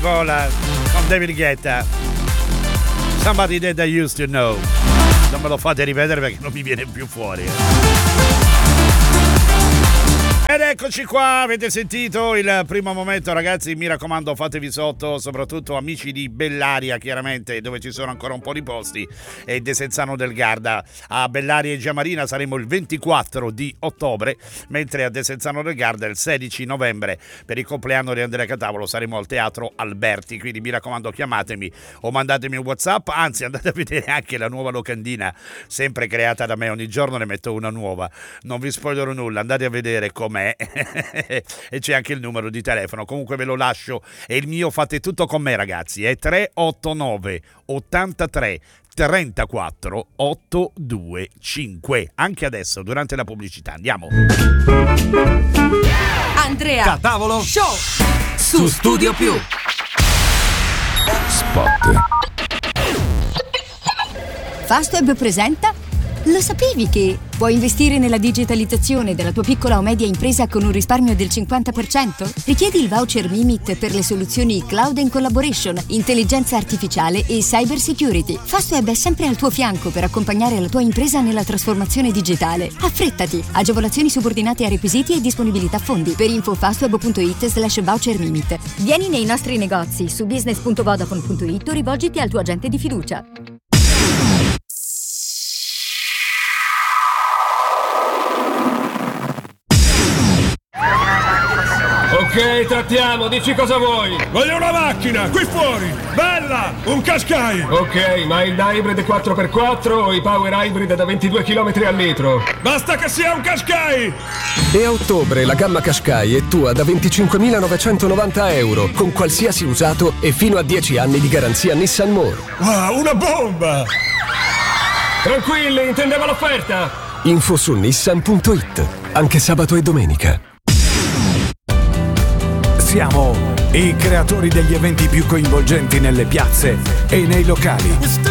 Coca-Cola con David Guetta. Somebody that I used to know. Non me lo fate ripetere perché non mi viene più fuori. Ed eccoci qua, avete sentito il primo momento, ragazzi, mi raccomando fatevi sotto, soprattutto amici di Bellaria, chiaramente, dove ci sono ancora un po' di posti, e Desenzano del Garda. A Bellaria e Giamarina saremo il 24 di ottobre, mentre a Desenzano del Garda il 16 novembre, per il compleanno di Andrea Catavolo, saremo al Teatro Alberti, quindi mi raccomando chiamatemi o mandatemi un WhatsApp, anzi andate a vedere anche la nuova locandina, sempre creata da me, ogni giorno ne metto una nuova, non vi spoilerò nulla, andate a vedere com'è. E c'è anche il numero di telefono, comunque ve lo lascio, e il mio fate tutto con me, ragazzi, è 389 83 34 825. Anche adesso durante la pubblicità andiamo. Andrea Catavolo Show su Studio Più. Spot. Fastweb presenta. Lo sapevi che puoi investire nella digitalizzazione della tua piccola o media impresa con un risparmio del 50%? Richiedi il voucher Mimit per le soluzioni Cloud and Collaboration, intelligenza artificiale e cyber security. Fastweb è sempre al tuo fianco per accompagnare la tua impresa nella trasformazione digitale. Affrettati! Agevolazioni subordinate a requisiti e disponibilità fondi. Per info fastweb.it/voucher Mimit. Vieni nei nostri negozi su business.vodafone.it o rivolgiti al tuo agente di fiducia. Ok, trattiamo, dici cosa vuoi. Voglio una macchina, qui fuori, bella, un Qashqai. Ok, ma il hybrid 4x4 o i power hybrid da 22 km al litro? Basta che sia un Qashqai. E a ottobre la gamma Qashqai è tua da 25.990 euro, con qualsiasi usato e fino a 10 anni di garanzia Nissan More. Wow, una bomba. Tranquilli, intendevo l'offerta. Info su nissan.it, anche sabato e domenica. Siamo i creatori degli eventi più coinvolgenti nelle piazze e nei locali.